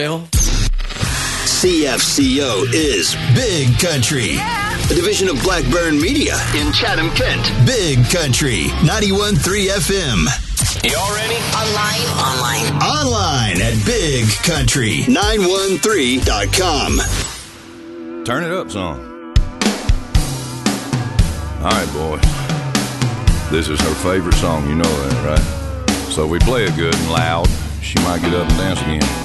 CFCO is Big Country. A division of Blackburn Media in Chatham, Kent. Big Country, 91.3 FM. Y'all ready? Online at bigcountry913.com. Turn it up some. All right, boys. This is her favorite song, you know that, right? So we play it good and loud. She might get up and dance again.